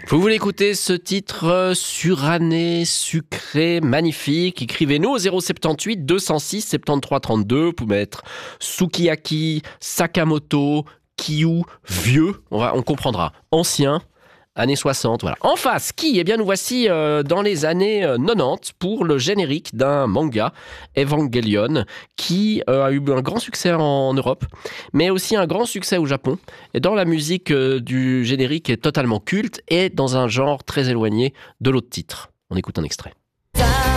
Vous voulez écouter ce titre suranné, sucré, magnifique? Écrivez-nous au 078 206 73 32. Vous pouvez mettre Sukiyaki, Sakamoto, Kiyu, vieux. On comprendra. Ancien. Années 60, voilà. En face, qui? Eh bien, nous voici dans les années 90 pour le générique d'un manga, Evangelion, qui a eu un grand succès en Europe, mais aussi un grand succès au Japon. Et dans la musique du générique est totalement culte et dans un genre très éloigné de l'autre titre. On écoute un extrait.